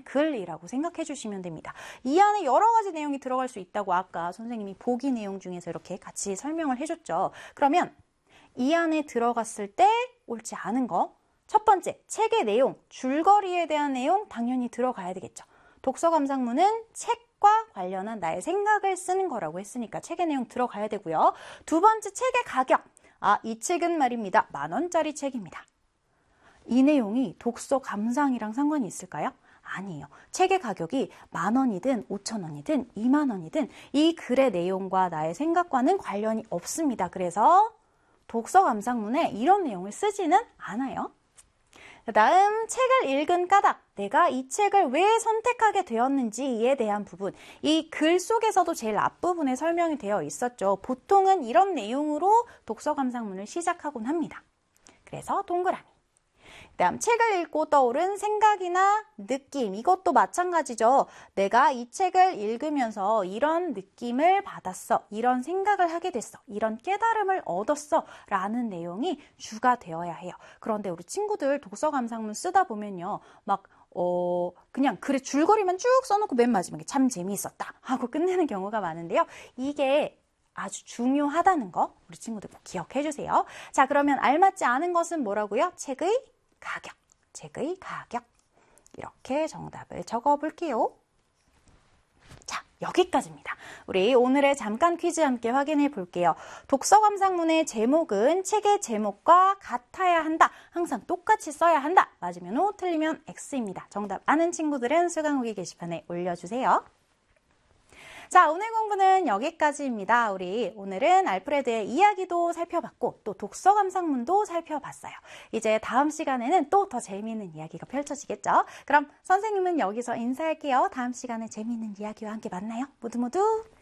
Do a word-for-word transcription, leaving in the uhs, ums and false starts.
글이라고 생각해 주시면 됩니다. 이 안에 여러 가지 내용이 들어갈 수 있다고 아까 선생님이 보기 내용 중에서 이렇게 같이 설명을 해줬죠. 그러면 이 안에 들어갔을 때 옳지 않은 거, 첫 번째, 책의 내용, 줄거리에 대한 내용 당연히 들어가야 되겠죠. 독서 감상문은 책과 관련한 나의 생각을 쓰는 거라고 했으니까 책의 내용 들어가야 되고요. 두 번째, 책의 가격. 아, 이 책은 말입니다. 만 원짜리 책입니다. 이 내용이 독서 감상이랑 상관이 있을까요? 아니에요. 책의 가격이 만 원이든 오천 원이든 이만 원이든 이 글의 내용과 나의 생각과는 관련이 없습니다. 그래서 독서 감상문에 이런 내용을 쓰지는 않아요. 그 다음 책을 읽은 까닭, 내가 이 책을 왜 선택하게 되었는지에 대한 부분, 이 글 속에서도 제일 앞부분에 설명이 되어 있었죠. 보통은 이런 내용으로 독서 감상문을 시작하곤 합니다. 그래서 동그라미. 그 다음 책을 읽고 떠오른 생각이나 느낌, 이것도 마찬가지죠. 내가 이 책을 읽으면서 이런 느낌을 받았어, 이런 생각을 하게 됐어, 이런 깨달음을 얻었어 라는 내용이 주가 되어야 해요. 그런데 우리 친구들 독서 감상문 쓰다 보면요, 막 어, 그냥 글의 줄거리만 쭉 써놓고 맨 마지막에 참 재미있었다 하고 끝내는 경우가 많은데요. 이게 아주 중요하다는 거 우리 친구들 꼭 기억해 주세요. 자, 그러면 알맞지 않은 것은 뭐라고요? 책의 가격, 책의 가격. 이렇게 정답을 적어볼게요. 자, 여기까지입니다. 우리 오늘의 잠깐 퀴즈 함께 확인해 볼게요. 독서 감상문의 제목은 책의 제목과 같아야 한다. 항상 똑같이 써야 한다. 맞으면 O, 틀리면 X입니다. 정답 아는 친구들은 수강 후기 게시판에 올려주세요. 자, 오늘 공부는 여기까지입니다. 우리 오늘은 알프레드의 이야기도 살펴봤고 또 독서 감상문도 살펴봤어요. 이제 다음 시간에는 또 더 재미있는 이야기가 펼쳐지겠죠? 그럼 선생님은 여기서 인사할게요. 다음 시간에 재미있는 이야기와 함께 만나요. 모두 모두